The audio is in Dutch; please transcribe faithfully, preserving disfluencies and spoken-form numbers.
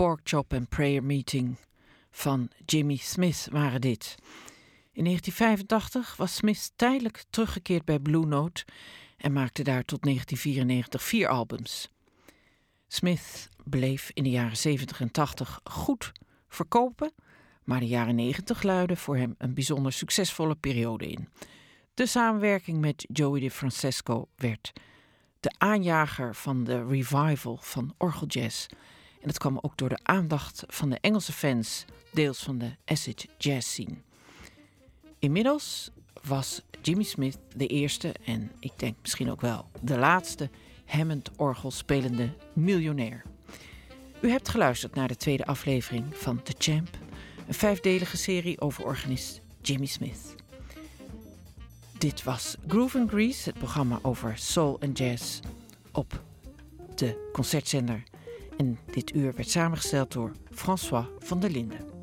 Pork Chop and Prayer Meeting van Jimmy Smith waren dit. In negentien vijfentachtig was Smith tijdelijk teruggekeerd bij Blue Note en maakte daar tot negentien vierennegentig vier albums. Smith bleef in de jaren zeventig en tachtig goed verkopen, maar de jaren negentig luidden voor hem een bijzonder succesvolle periode in. De samenwerking met Joey DeFrancesco werd de aanjager van de revival van orgeljazz. En dat kwam ook door de aandacht van de Engelse fans, deels van de acid jazz scene. Inmiddels was Jimmy Smith de eerste en ik denk misschien ook wel de laatste Hammond-orgel spelende miljonair. U hebt geluisterd naar de tweede aflevering van The Champ, een vijfdelige serie over organist Jimmy Smith. Dit was Groove and Grease, het programma over soul en jazz op de concertzender. En dit uur werd samengesteld door François van der Linden.